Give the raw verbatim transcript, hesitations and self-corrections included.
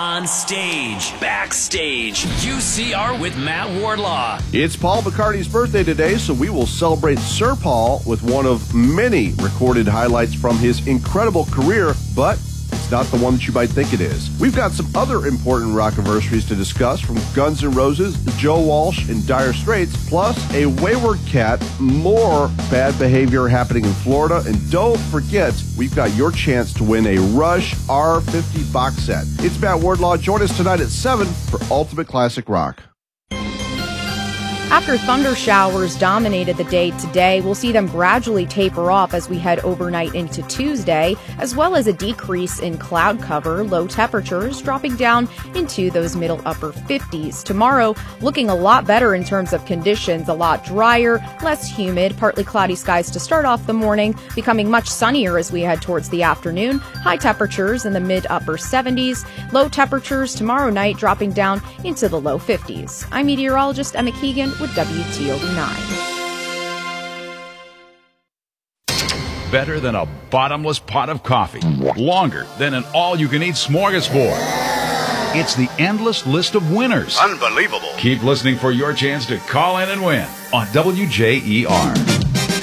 On stage, backstage, U C R with Matt Wardlaw. It's Paul McCartney's birthday today, so we will celebrate Sir Paul with one of many recorded highlights from his incredible career, but it's not the one that you might think it is. We've got some other important rock-anniversaries to discuss, from Guns N' Roses, Joe Walsh, and Dire Straits, plus a wayward cat, more bad behavior happening in Florida, and don't forget, we've got your chance to win a Rush R fifty box set. It's Matt Wardlaw. Join us tonight at seven for Ultimate Classic Rock. After thunder showers dominated the day today, we'll see them gradually taper off as we head overnight into Tuesday, as well as a decrease in cloud cover, low temperatures dropping down into those middle upper fifties. Tomorrow, looking a lot better in terms of conditions, a lot drier, less humid, partly cloudy skies to start off the morning, becoming much sunnier as we head towards the afternoon. High temperatures in the mid upper seventies, low temperatures tomorrow night dropping down into the low fifties. I'm meteorologist Emma Keegan with W T O V nine. Better than a bottomless pot of coffee. Longer than an all-you-can-eat smorgasbord. It's the endless list of winners. Unbelievable. Keep listening for your chance to call in and win on W J E R.